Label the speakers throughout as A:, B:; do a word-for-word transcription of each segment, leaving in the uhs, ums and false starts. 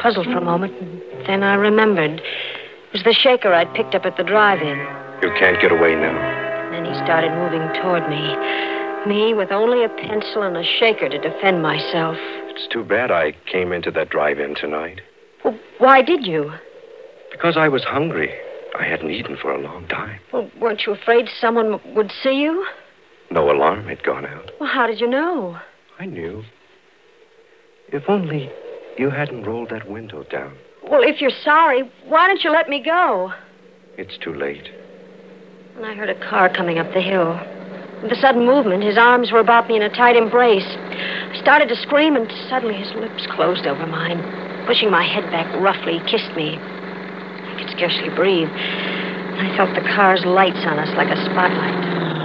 A: puzzled for a moment, and then I remembered. It was the shaker I'd picked up at the drive-in.
B: You can't get away now.
A: Then he started moving toward me. Me with only a pencil and a shaker to defend myself.
B: It's too bad I came into that drive-in tonight.
A: Well, why did you?
B: Because I was hungry. I hadn't eaten for a long time.
A: Well, weren't you afraid someone would see you?
B: No alarm had gone out.
A: Well, how did you know?
B: I knew. If only you hadn't rolled that window down.
A: Well, if you're sorry, why don't you let me go?
B: It's too late.
A: And I heard a car coming up the hill. With a sudden movement, his arms were about me in a tight embrace. I started to scream, and suddenly his lips closed over mine. Pushing my head back roughly, he kissed me. I could scarcely breathe. And I felt the car's lights on us like a spotlight.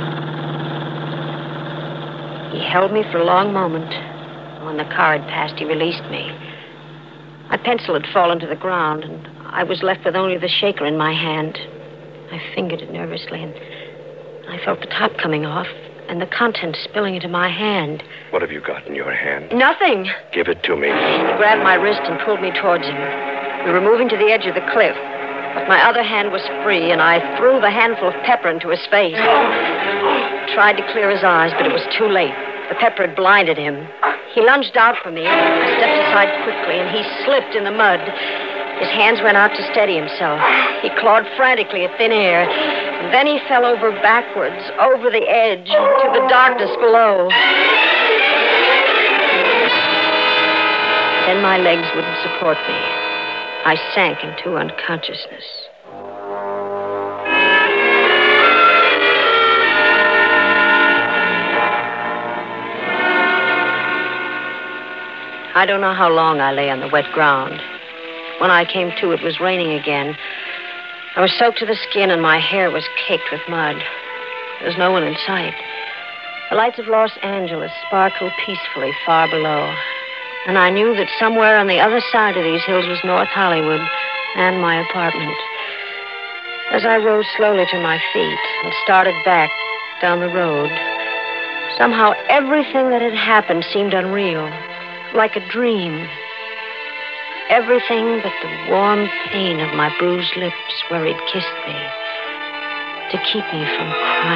A: He held me for a long moment. When the car had passed, he released me. My pencil had fallen to the ground, and I was left with only the shaker in my hand. I fingered it nervously, and I felt the top coming off and the contents spilling into my hand.
B: What have you got in your hand?
A: Nothing.
B: Give it to me.
A: He grabbed my wrist and pulled me towards him. We were moving to the edge of the cliff, but my other hand was free, and I threw the handful of pepper into his face. Tried to clear his eyes, but it was too late. The pepper had blinded him. He lunged out for me. I stepped aside quickly, and he slipped in the mud. His hands went out to steady himself. He clawed frantically at thin air. And then he fell over backwards, over the edge, to the darkness below. Then my legs wouldn't support me. I sank into unconsciousness. I don't know how long I lay on the wet ground. When I came to, it was raining again. I was soaked to the skin, and my hair was caked with mud. There was no one in sight. The lights of Los Angeles sparkled peacefully far below. And I knew that somewhere on the other side of these hills was North Hollywood and my apartment. As I rose slowly to my feet and started back down the road, somehow everything that had happened seemed unreal, like a dream. Everything but the warm pain of my bruised lips where he'd kissed me to keep me from crying.